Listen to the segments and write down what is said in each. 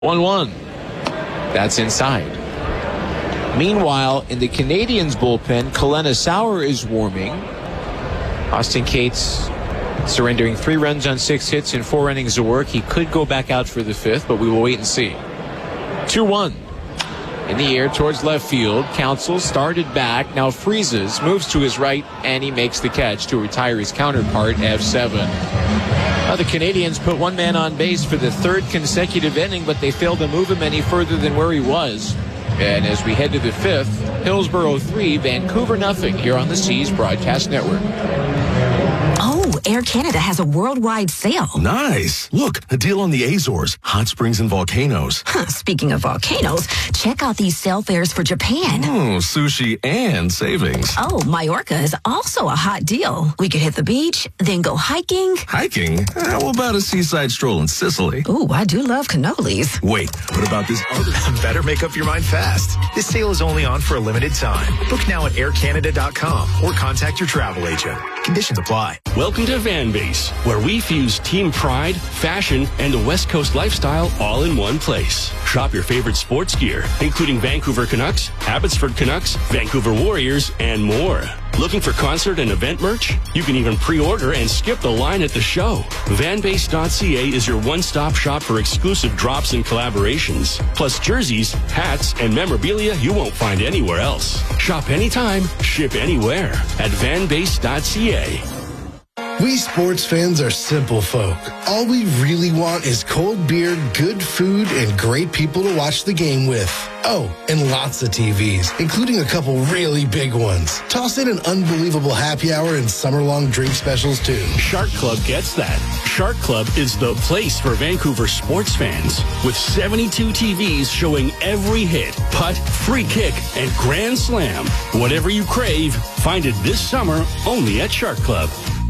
1-1. That's inside. Meanwhile, in the Canadiens bullpen, Kalena Sauer is warming. Austin Cates surrendering 3 runs on 6 hits in 4 innings of work. He could go back out for the 5th, but we will wait and see. 2-1. In the air towards left field. Counsell started back, now freezes, moves to his right, and he makes the catch to retire his counterpart, F7. The Canadiens put one man on base for the 3rd consecutive inning, but they failed to move him any further than where he was. And as we head to the 5th, Hillsborough 3, Vancouver nothing here on the C's Broadcast Network. Oh, Air Canada has a worldwide sale. Nice. Look, a deal on the Azores, hot springs and volcanoes. Speaking of volcanoes, check out these sale fares for Japan. Sushi and savings. Oh, Majorca is also a hot deal. We could hit the beach, then go hiking. Hiking? How about a seaside stroll in Sicily? Ooh, I do love cannolis. Wait, what about this other? Better make up your mind fast. This sale is only on for a limited time. Book now at aircanada.com or contact your travel agent. Conditions apply. Welcome to Van Base, where we fuse team pride, fashion, and a West Coast lifestyle all in one place. Shop your favorite sports gear, including Vancouver Canucks, Abbotsford Canucks, Vancouver Warriors, and more. Looking for concert and event merch? You can even pre-order and skip the line at the show. Vanbase.ca is your one-stop shop for exclusive drops and collaborations, plus jerseys, hats, and memorabilia you won't find anywhere else. Shop anytime, ship anywhere at vanbase.ca. We sports fans are simple folk. All we really want is cold beer, good food, and great people to watch the game with. Oh, and lots of TVs, including a couple really big ones. Toss in an unbelievable happy hour and summer-long drink specials, too. Shark Club gets that. Shark Club is the place for Vancouver sports fans, with 72 TVs showing every hit, putt, free kick, and grand slam. Whatever you crave, find it this summer only at Shark Club.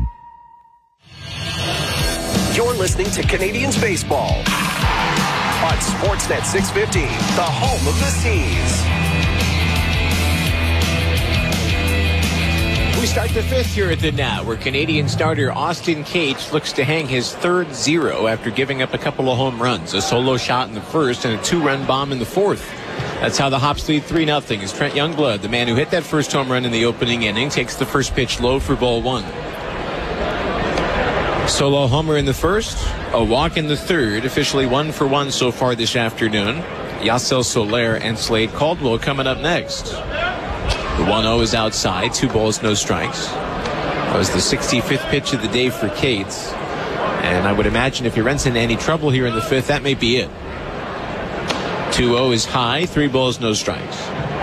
You're listening to Canadiens Baseball on Sportsnet 650, the home of the C's. We start the 5th here at the Nat, where Canadian starter Austin Cates looks to hang his 3rd 0 after giving up a couple of home runs, a solo shot in the 1st and a 2-run bomb in the 4th. That's how the Hops lead 3-0 as Trent Youngblood, the man who hit that first home run in the opening inning, takes the first pitch low for ball 1. Solo homer in the 1st, a walk in the 3rd, officially 1 for 1 so far this afternoon. Yasel Soler and Slade Caldwell coming up next. The 1-0 is outside, 2 balls, no strikes. That was the 65th pitch of the day for Cates. And I would imagine if he runs into any trouble here in the 5th, that may be it. 2-0 is high, 3 balls, no strikes.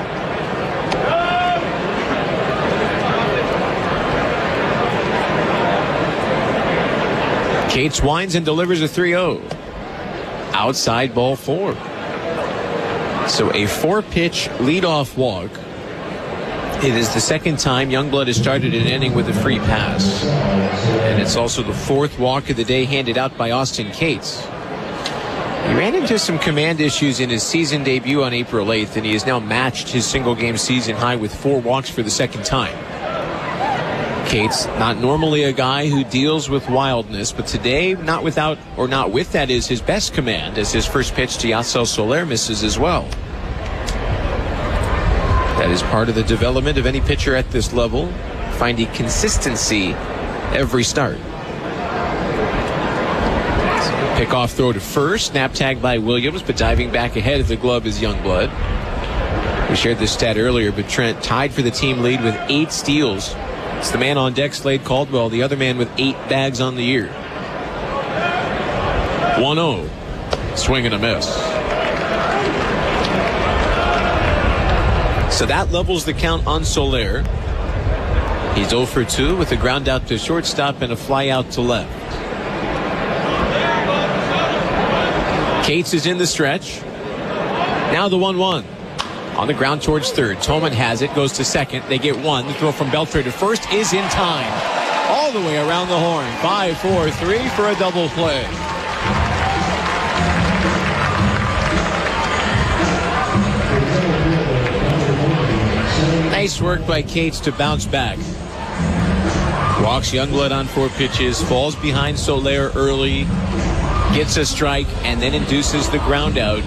Cates winds and delivers a 3-0. Outside ball 4. So a 4-pitch leadoff walk. It is the 2nd time Youngblood has started an inning with a free pass. And it's also the 4th walk of the day handed out by Austin Cates. He ran into some command issues in his season debut on April 8th, and he has now matched his single-game season high with 4 walks for the 2nd time. Cates, not normally a guy who deals with wildness, but today not with that is his best command, as his first pitch to Yasel Soler misses as well. That is part of the development of any pitcher at this level, finding consistency every start. Pickoff throw to first, snap tag by Williams, but diving back ahead of the glove is Youngblood. We shared this stat earlier, but Trent tied for the team lead with 8 steals. It's the man on deck, Slade Caldwell, the other man with 8 bags on the year. 1-0. Swing and a miss. So that levels the count on Soler. He's 0 for 2 with a ground out to shortstop and a fly out to left. Cates is in the stretch. Now the 1-1. On the ground towards 3rd. Tolman has it, goes to 2nd. They get 1. The throw from Beltre to 1st is in time. All the way around the horn. 5-4-3 for a double play. Nice work by Cates to bounce back. Walks Youngblood on 4 pitches. Falls behind Soler early. gets a strike, and then induces the ground out.